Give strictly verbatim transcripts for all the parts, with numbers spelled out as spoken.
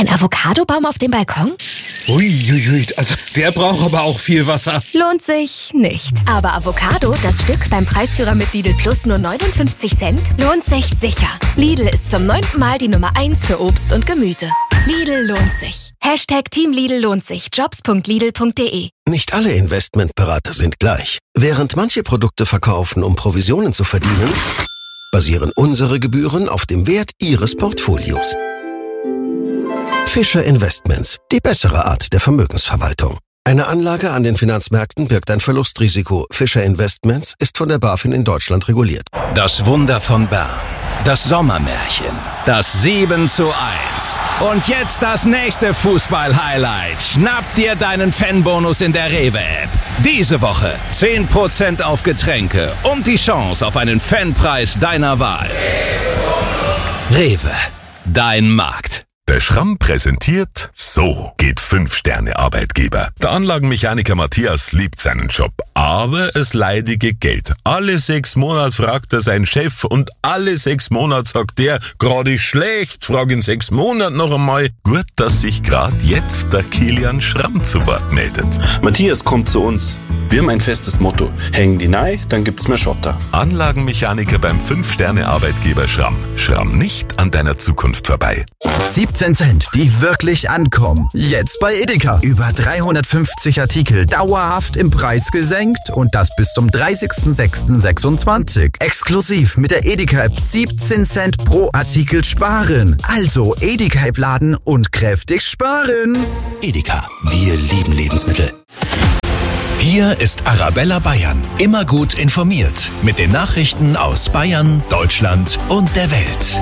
Ein Avocadobaum auf dem Balkon? Uiuiui, also der braucht aber auch viel Wasser. Lohnt sich nicht. Aber Avocado, das Stück beim Preisführer mit Lidl Plus nur neunundfünfzig Cent, lohnt sich sicher. Lidl ist zum neunten Mal die Nummer eins für Obst und Gemüse. Lidl lohnt sich. Hashtag Team Lidl lohnt sich. Jobs punkt lidl punkt de. Nicht alle Investmentberater sind gleich. Während manche Produkte verkaufen, um Provisionen zu verdienen, basieren unsere Gebühren auf dem Wert Ihres Portfolios. Fischer Investments, die bessere Art der Vermögensverwaltung. Eine Anlage an den Finanzmärkten birgt ein Verlustrisiko. Fischer Investments ist von der BaFin in Deutschland reguliert. Das Wunder von Bern. Das Sommermärchen. Das sieben zu eins. Und jetzt das nächste Fußball-Highlight. Schnapp dir deinen Fanbonus in der Rewe-App. Diese Woche zehn Prozent auf Getränke und die Chance auf einen Fanpreis deiner Wahl. Rewe, dein Markt. Der Schramm präsentiert, so geht fünf Sterne Arbeitgeber. Der Anlagenmechaniker Matthias liebt seinen Job, aber es leidige Geld. Alle sechs Monate fragt er seinen Chef und alle sechs Monate sagt der, gerade schlecht, frag in sechs Monaten noch einmal. Gut, dass sich gerade jetzt der Kilian Schramm zu Wort meldet. Matthias kommt zu uns. Wir haben ein festes Motto. Hängen die Nei, dann gibt's mehr Schotter. Anlagenmechaniker beim fünf Sterne Arbeitgeber Schramm. Schramm nicht an deiner Zukunft vorbei. siebzehn Cent, die wirklich ankommen. Jetzt bei Edeka. Über dreihundertfünfzig Artikel dauerhaft im Preis gesenkt und das bis zum dreißigsten sechsten sechsundzwanzig. Exklusiv mit der Edeka-App siebzehn Cent pro Artikel sparen. Also Edeka-App laden und kräftig sparen. Edeka, wir lieben Lebensmittel. Hier ist Arabella Bayern. Immer gut informiert. Mit den Nachrichten aus Bayern, Deutschland und der Welt.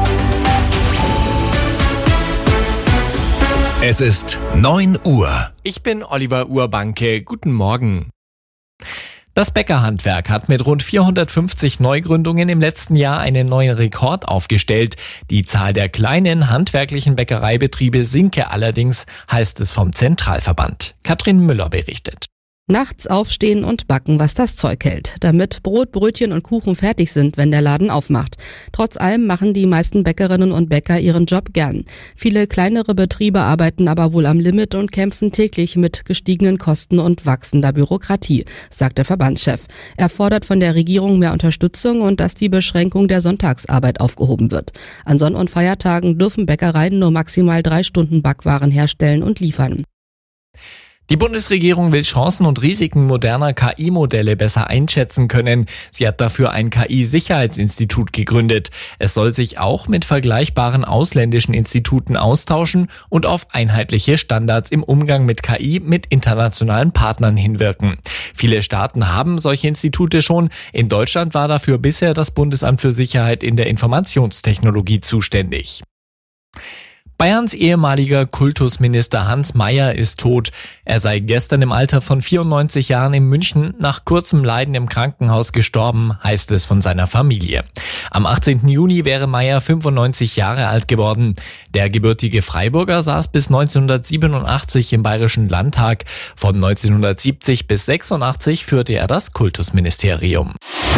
Es ist neun Uhr. Ich bin Oliver Urbanke. Guten Morgen. Das Bäckerhandwerk hat mit rund vierhundertfünfzig Neugründungen im letzten Jahr einen neuen Rekord aufgestellt. Die Zahl der kleinen handwerklichen Bäckereibetriebe sinke allerdings, heißt es vom Zentralverband. Katrin Müller berichtet. Nachts aufstehen und backen, was das Zeug hält, damit Brot, Brötchen und Kuchen fertig sind, wenn der Laden aufmacht. Trotz allem machen die meisten Bäckerinnen und Bäcker ihren Job gern. Viele kleinere Betriebe arbeiten aber wohl am Limit und kämpfen täglich mit gestiegenen Kosten und wachsender Bürokratie, sagt der Verbandschef. Er fordert von der Regierung mehr Unterstützung und dass die Beschränkung der Sonntagsarbeit aufgehoben wird. An Sonn- und Feiertagen dürfen Bäckereien nur maximal drei Stunden Backwaren herstellen und liefern. Die Bundesregierung will Chancen und Risiken moderner K I-Modelle besser einschätzen können. Sie hat dafür ein K I-Sicherheitsinstitut gegründet. Es soll sich auch mit vergleichbaren ausländischen Instituten austauschen und auf einheitliche Standards im Umgang mit K I mit internationalen Partnern hinwirken. Viele Staaten haben solche Institute schon. In Deutschland war dafür bisher das Bundesamt für Sicherheit in der Informationstechnologie zuständig. Bayerns ehemaliger Kultusminister Hans Mayer ist tot. Er sei gestern im Alter von vierundneunzig Jahren in München nach kurzem Leiden im Krankenhaus gestorben, heißt es von seiner Familie. Am achtzehnten Juni wäre Mayer fünfundneunzig Jahre alt geworden. Der gebürtige Freiburger saß bis neunzehnhundertsiebenundachtzig im Bayerischen Landtag. Von neunzehnhundertsiebzig bis sechsundachtzig führte er das Kultusministerium.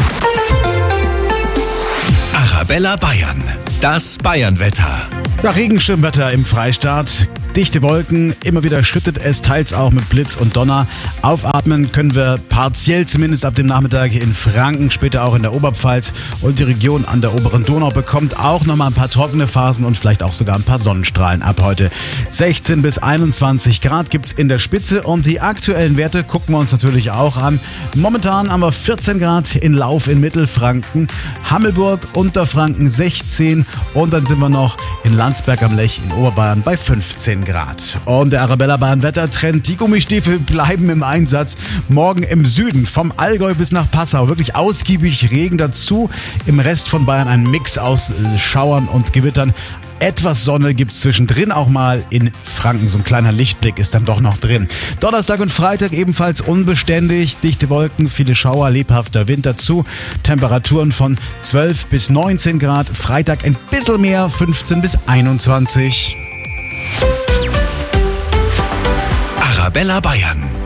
Arabella Bayern, das Bayernwetter. Ja, Regenschirmwetter im Freistaat. Dichte Wolken, immer wieder schüttet es, teils auch mit Blitz und Donner. Aufatmen können wir partiell zumindest ab dem Nachmittag in Franken, später auch in der Oberpfalz. Und die Region an der oberen Donau bekommt auch nochmal ein paar trockene Phasen und vielleicht auch sogar ein paar Sonnenstrahlen ab heute. sechzehn bis einundzwanzig Grad gibt's in der Spitze und die aktuellen Werte gucken wir uns natürlich auch an. Momentan haben wir vierzehn Grad in Lauf in Mittelfranken, Hammelburg, Unterfranken sechzehn und dann sind wir noch in Landsberg am Lech in Oberbayern bei fünfzehn Grad. Und der Arabella Bayern Wettertrend, die Gummistiefel bleiben im Einsatz. Morgen im Süden vom Allgäu bis nach Passau wirklich ausgiebig Regen dazu. Im Rest von Bayern ein Mix aus Schauern und Gewittern. Etwas Sonne gibt's zwischendrin auch mal in Franken. So ein kleiner Lichtblick ist dann doch noch drin. Donnerstag und Freitag ebenfalls unbeständig. Dichte Wolken, viele Schauer, lebhafter Wind dazu. Temperaturen von zwölf bis neunzehn Grad. Freitag ein bisschen mehr, fünfzehn bis einundzwanzig. Arabella Bayern,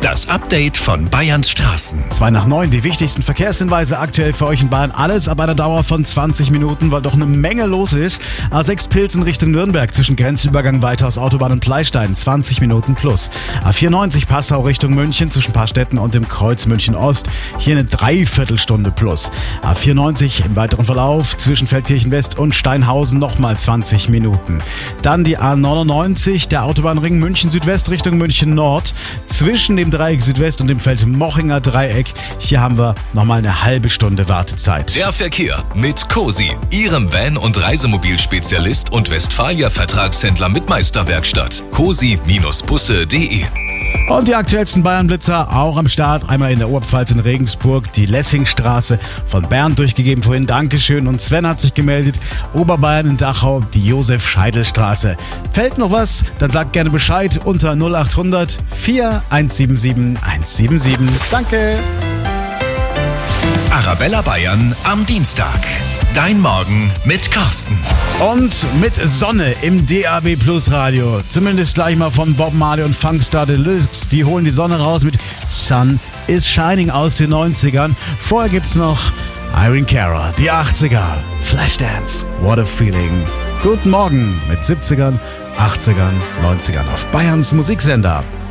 Das Update von Bayerns Straßen. Zwei nach neun, die wichtigsten Verkehrshinweise aktuell für euch in Bayern. Alles ab einer Dauer von zwanzig Minuten, weil doch eine Menge los ist. A sechs Pilsen Richtung Nürnberg zwischen Grenzübergang Weithaus Autobahn und Pleistein, zwanzig Minuten plus. A vierundneunzig Passau Richtung München zwischen Paarstetten und dem Kreuz München Ost, hier eine Dreiviertelstunde plus. A vierundneunzig im weiteren Verlauf zwischen Feldkirchen West und Steinhausen nochmal zwanzig Minuten. Dann die A neunundneunzig, der Autobahnring München Südwest Richtung München Nord, zwischen dem Dreieck Südwest und dem Feldmochinger Dreieck. Hier haben wir nochmal eine halbe Stunde Wartezeit. Der Verkehr mit Cosi, Ihrem Van- und Reisemobilspezialist und Westfalia-Vertragshändler mit Meisterwerkstatt. cosi Bindestrich busse punkt de. Und die aktuellsten Bayern-Blitzer auch am Start. Einmal in der Oberpfalz in Regensburg, die Lessingstraße von Bernd durchgegeben vorhin. Dankeschön. Und Sven hat sich gemeldet. Oberbayern in Dachau, die Josef-Scheidel-Straße. Fällt noch was? Dann sagt gerne Bescheid unter null acht hundert vier eins sieben sieben eins sieben sieben. Danke. Arabella Bayern am Dienstag. Dein Morgen mit Carsten. Und mit Sonne im D A B Plus Radio. Zumindest gleich mal von Bob Marley und Funkstar Deluxe. Die holen die Sonne raus mit Sun is Shining aus den neunzigern. Vorher gibt's noch Irene Cara, die achtziger. Flashdance, what a feeling. Guten Morgen mit siebzigern, achtzigern, neunzigern auf Bayerns Musiksender.